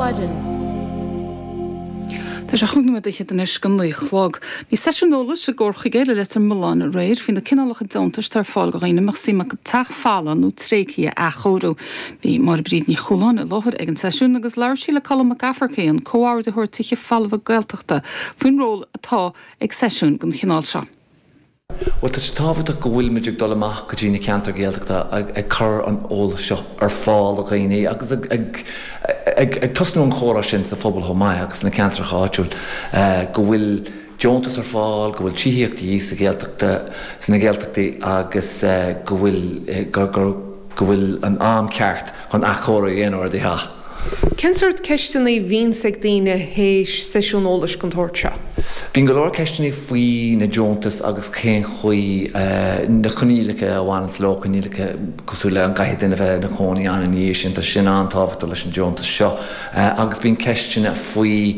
Gladden. Tá sé chun nuad iad in iscin le chlog. Bhí seisiúnola se gorcha géile le Milán a réir hín na cinálach daontas tar fáil go réine mar síach go teach fálan nó tréci a chorú. Bhí mar bríd ní choláin a láthir ag an seisiún agus leir sí le colm a gafarcéan cóáir de thuir tuiche fallh gailteachta faoin ról atá ag seisiún gon chinál seo. Well, tá tábhart a gohfuil muidir dul amach go dtína ceantar géalteachta ag chur an óla seo ar fáil a réine agus ag tosnú an chóra sin sa phobal chomáid agus na ceantar cháitiúil go bhfuil deontas ar fáil, go bhfuil tííochttaí sa géalteachtaí agus go bhfuil an am ceart chun achóra dhéanamh ar dtí. Cén sort ceistena bhíon ag daoine héis seisiúnolalas go tóirte? Bhín go leor ceistena faoi na deontas agus cén chuí na chonílacha amháin sló chonílacha cosúla an gaiith duine bheith na chonaí anna níos sin tá sin an tábhairtá leis an deontas seo agus bín ceistena faoi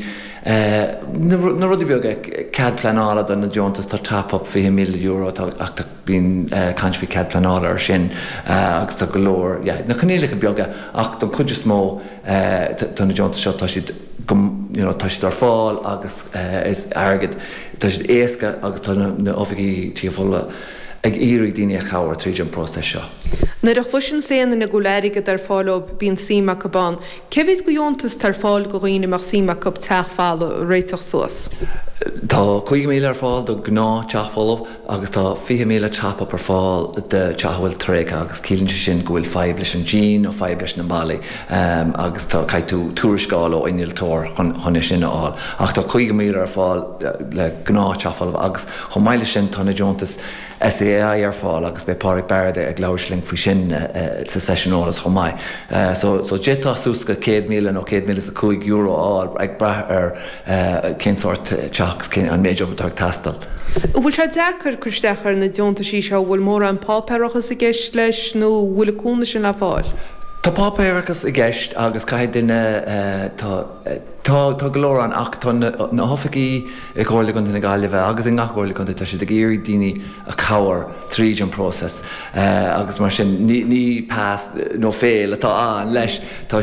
na rudí beag cad pleanála don na deontas tá tap-up €20 million ach tá bín cant faoi cad pleanála ar sin agus tá go leor na chonílacha beaga ach don chuidir smó tá na deontas seo tá siad tá siad ar fáil agus is airgid tá siad éasca agus tá na ofigaí tíofola ag írí daoine a chabhar tríd an próses seo. Na a chluisin séana na goléirige ar fáilób bíon síach ban. Ceibhid go diontas tar fáil go roioine mar síach go teach fáil réiteach suas. Tá 5 míle ar fáil do gná teachfáilmh agus tá 5 míle tap-up ar fáil de teachhfuil trécha agus cílann sin go bhfuil 5 leis an jean ó 5 leis na bailí agus tá caiitú túrascáil ó iniltóir chuna sin áil. Ach tá 5 míle ar fáil le gná teachfáilmh agus chomáile sin tána deontas SAI ar fáil agus be Pádraig Barda ag leabharsling faoi sin sa seisiúnolalas chomáid. So détá súsca 100 míle nó 100 míle €5 áil ag brath ar cén sort teachs an méidir betág tastal. Bhfuil se dechar chuisteachar na deontas sí seo bhfuil mór an pápéireachas i gceist leis nó bhfuil aúna sin le fáil? Tá pápéireachas i gceist agus caiith duine tá go leor an ach tá na hofaí i gcóirla chun na gáile bheith agus i ngachgóirla chun tá siad ag éirí daoine a cabhar tríd an próses agus mar sin ní pás nó féil atá an leis tá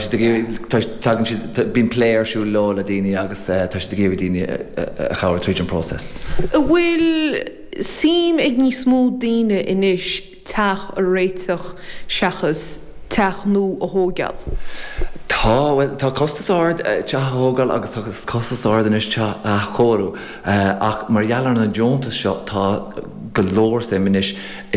siad bín pléir siú le daoine agus tá siad ag éirí daoine a cabhar tríd an próses. Bhfuil sim ag ní smó daoine inis teach a réiteach seachas teach nó a thógeal? Tá costas áard te thógáil agus tá costas áard in is te a chorú ach mar dhealar na deontas seo tá go leor sé minis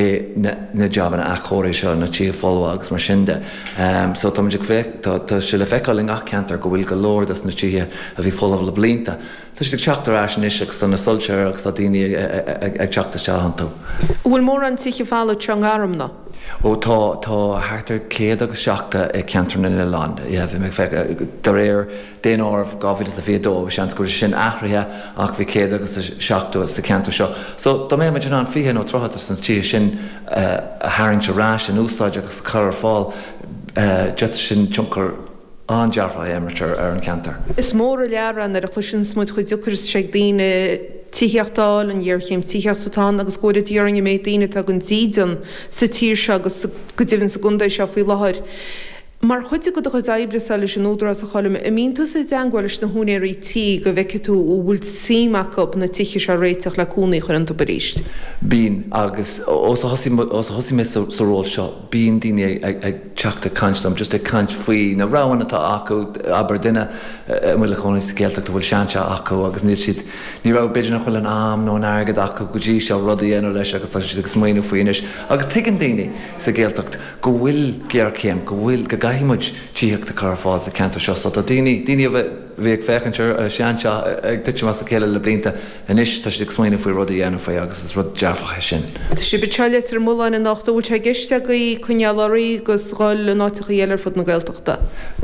na deabanna a choirí seo na tí fáilmh agus mar sinnde. So tá se le feiceáil in gach ceantar go bhfuil go leor na títhe a bhí fáilmh le blianta. Tá si teachtar sin is agus tá na sulteir agus tá daoine ag teachtas teachantú. Bhfuil mór an tíche fála teangaramna? Ó tá hátar 100 agus 7 ag ceantar in Ireland. Bhí me fe dar réir déan ámh gáhid is a bhídó sean go sin ahrathe ach bhí 100 agus 7 sa ceantar seo. So dá mé an an fihe nó trochata san tí sin a haingte rás an úsáid agus chur fáil jet sin tionchar an dearfa éimretar ar an ceantar. Is mór a learan ar a chluisin smúid chuid duchar sé daoine tíochtáil an dhearchéim tíochtatá agus gcuir díoring mé daoine tá gon dían sa tír se agus go dtíhann secundéis seo faoi láthir. Mar chuide go chuid éibre leis an ódra a cholim a mínta sé deanghil na húnéirí tí go bheice tú ó bhfuil síach na tiiche se réiteach leúnaí chuir an baríist. Bín agus os hosí mé saróil seo bíon daoine ag teachta canslam just ag cant faoi na ráhan atá acu aber duine bhfuil chonaí scéalteach bhfuil seanse acu agus níl siad ní rah beidir nach chuil an am nó an airgad acu go dtí seo rudaí anú leis agus tá siad ag smaoinú faoinis agus tuigeann daoine sa géalteacht go bhfuil géarcéim go bhfuil go gaiimiid tííocht a car fáil sa ceantar seo so tá daoine bhí ag fechantir seanse ag tuite mas a céile le blianta inis tá siad ag smaoinú faoi rudaí anú faoi agus is rud dearfacha sin. Tá si beteile ar mla na nachta bhúil sé giste go chunealaí gus gáil le náiticha dhéalar fud na gailteachta.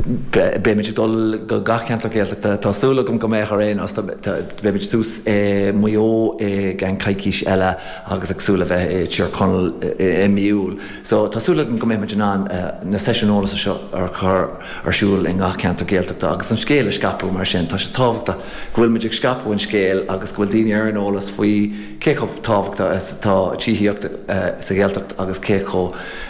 Bé me dul go gachceantar géalteachta tásúla go méid réin as bé meid sús muo gan caiicís eile agus agsúla bheith tíar conal miúil. So tásúla go méid an na seisiúnolalas seo ar chur arsúil in gachceantar géalteachta agus an scéal scapú mar sin tá sé tábhachta go bhfuil muidir scapú an scéal agus go bhfuil daoine ar an ólas faoi cécho tábhachta tá tííocht sa géalteacht agus cécho